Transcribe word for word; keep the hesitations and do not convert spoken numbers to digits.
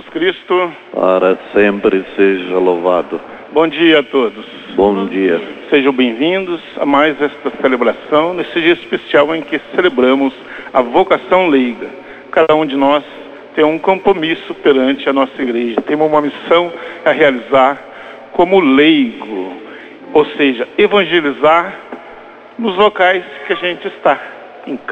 Cristo. Para sempre seja louvado. Bom dia a todos. Bom dia. Sejam bem-vindos a mais esta celebração, nesse dia especial em que celebramos a vocação leiga. Cada um de nós tem um compromisso perante a nossa igreja, tem uma missão a realizar como leigo, ou seja, evangelizar nos locais que a gente está, em